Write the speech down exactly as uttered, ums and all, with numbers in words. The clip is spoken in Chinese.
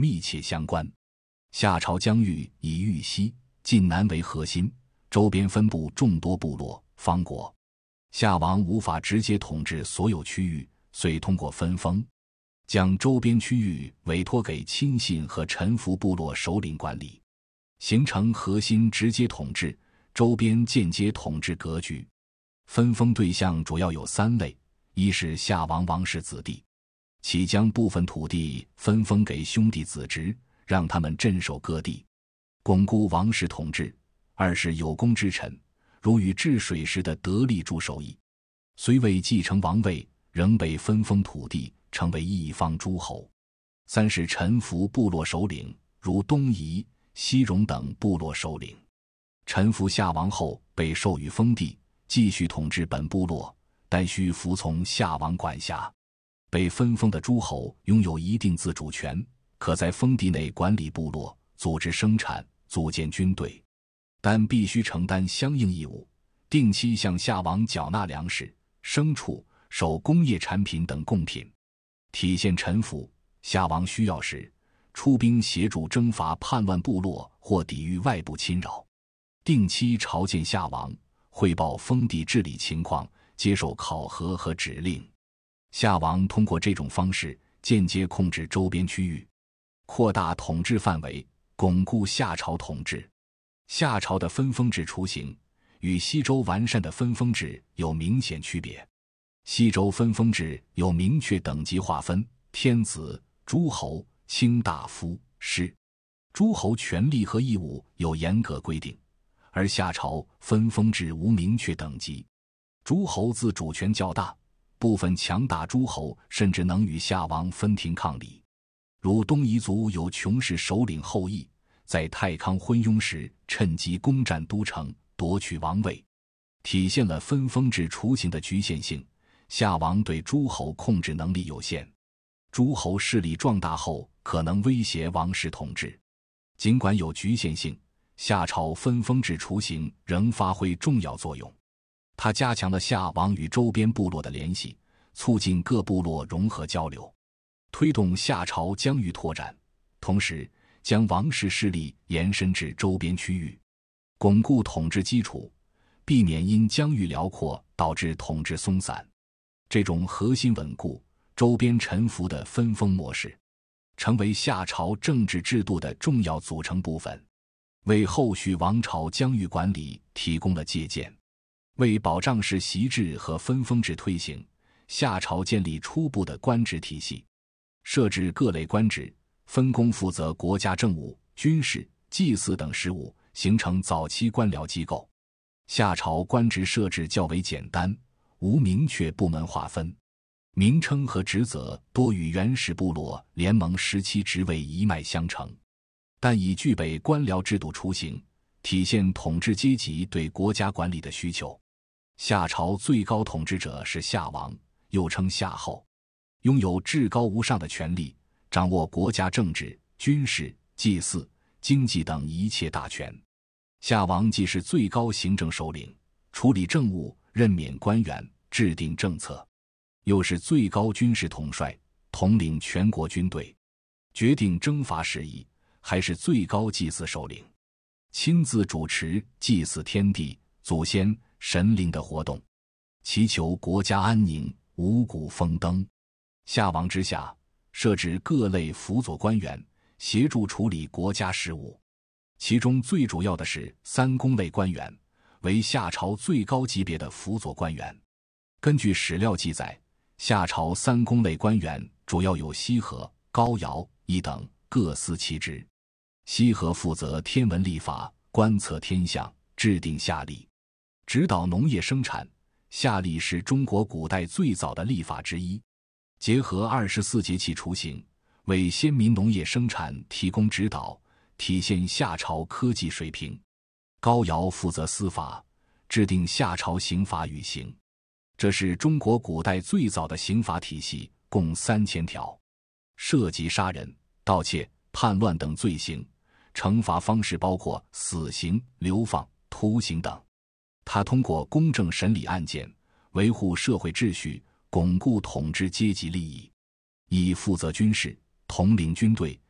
密切相关。夏朝疆域以豫西、晋南为核心，周边分布众多部落、方国。夏王无法直接统治所有区域，遂通过分封，将周边区域委托给亲信和臣服部落首领管理，形成核心直接统治、周边间接统治格局。分封对象主要有三类：一是夏王王室子弟，其将部分土地分封给兄弟子侄，让他们镇守各地，巩固王室统治；二是有功之臣，如禹治水时的得力助手役，虽未继承王位，仍被分封土地，成为一方诸侯；三是臣服部落首领，如东夷、西戎等部落首领，臣服夏王后被授予封地，继续统治本部落，但需服从夏王管辖。被分封的诸侯拥有一定自主权，可在封地内管理部落，组织生产，组建军队，但必须承担相应义务，定期向夏王缴纳粮食、牲畜、手工业产品等贡品。体现臣服，夏王需要时出兵协助征伐叛乱部落或抵御外部侵扰，定期朝见夏王，汇报封地治理情况，接受考核和指令。夏王通过这种方式间接控制周边区域，扩大统治范围，巩固夏朝统治。夏朝的分封制雏形与西周完善的分封制有明显区别。西周分封制有明确等级划分，天子、诸侯、卿大夫、士。诸侯权力和义务有严格规定，而夏朝分封制无明确等级，诸侯自主权较大，部分强大诸侯甚至能与夏王分庭抗礼。如东夷族有穷氏首领后羿，在太康昏庸时趁机攻占都城，夺取王位，体现了分封制雏形的局限性。夏王对诸侯控制能力有限，诸侯势力壮大后可能威胁王室统治。尽管有局限性，夏朝分封制雏形仍发挥重要作用。它加强了夏王与周边部落的联系，促进各部落融合交流，推动夏朝疆域拓展，同时将王室势力延伸至周边区域，巩固统治基础，避免因疆域辽阔导致统治松散。这种核心稳固、周边臣服的分封模式，成为夏朝政治制度的重要组成部分，为后续王朝疆域管理提供了借鉴。为保障世袭制和分封制推行，夏朝建立初步的官职体系，设置各类官职，分工负责国家政务、军事、祭祀等事务，形成早期官僚机构。夏朝官职设置较为简单，无明确部门划分，名称和职责多与原始部落联盟时期职位一脉相承，但已具备官僚制度雏形，体现统治阶级对国家管理的需求。夏朝最高统治者是夏王，又称夏后，拥有至高无上的权力，掌握国家政治、军事、祭祀、经济等一切大权。夏王既是最高行政首领，处理政务、任免官员、制定政策，又是最高军事统帅，统领全国军队，决定征伐事宜，还是最高祭祀首领，亲自主持祭祀天地、祖先、神灵的活动，祈求国家安宁，五谷丰登。夏王之下，设置各类辅佐官员，协助处理国家事务。其中最主要的是三公类官员，为夏朝最高级别的辅佐官员。根据史料记载，夏朝三公类官员主要有西河、高尧、羿等，各司其职。西河负责天文历法，观测天象，制定夏历，指导农业生产。夏历是中国古代最早的历法之一，结合二十四节气雏形，为先民农业生产提供指导，体现夏朝科技水平。高尧负责司法，制定夏朝刑法与刑，这是中国古代最早的刑法体系，共三千条，涉及杀人、盗窃、叛乱等罪行，惩罚方式包括死刑、流放、徒刑等。他通过公正审理案件，维护社会秩序，巩固统治阶级利益。以负责军事，统领军队，